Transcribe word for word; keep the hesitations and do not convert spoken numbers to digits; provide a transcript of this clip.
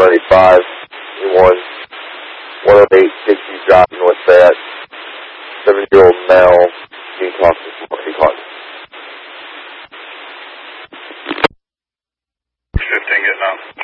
thirty-five. Anyone, one oh eight, sixty driving with that. Seven-year-old male being talked to Marty Hunt. fifteen getting out.